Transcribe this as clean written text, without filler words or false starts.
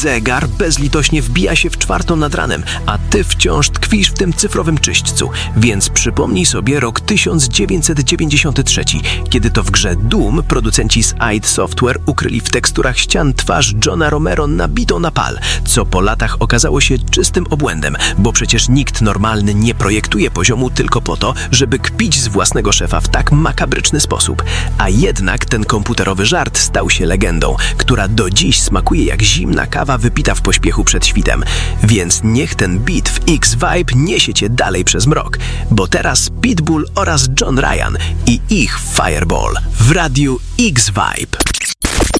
Zegar bezlitośnie wbija się w 4 nad ranem, a ty wciąż tkwisz w tym cyfrowym czyśćcu. Więc przypomnij sobie rok 1993, kiedy to w grze Doom producenci z id Software ukryli w teksturach ścian twarz Johna Romero nabitą na pal, co po latach okazało się czystym obłędem, bo przecież nikt normalny nie projektuje poziomu tylko po to, żeby kpić z własnego szefa w tak makabryczny sposób. A jednak ten komputerowy żart stał się legendą, która do dziś smakuje jak zimna kawa wypita w pośpiechu przed świtem. Więc niech ten beat w X-Vibe niesie cię dalej przez mrok, bo teraz Pitbull oraz John Ryan i ich Fireball w radiu X-Vibe.